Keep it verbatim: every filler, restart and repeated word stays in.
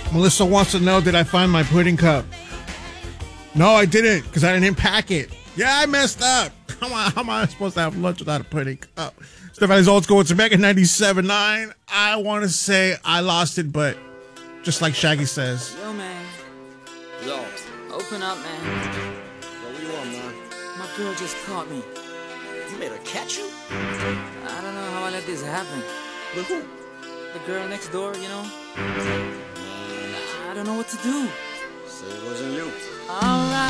Melissa wants to know, did I find my pudding cup? No, I didn't, because I didn't pack it. Yeah, I messed up. Come on, how am I supposed to have lunch without a pudding cup? Stefani's Old School, it's Mega ninety-seven point nine. I want to say I lost it, but just like Shaggy says. Yo, man. Yo. Open up, man. Yo, what do you want, man? My girl just caught me. You made her catch you? I don't know how I let this happen. With who? The girl next door, you know? I don't know what to do. Say it wasn't you. Alright.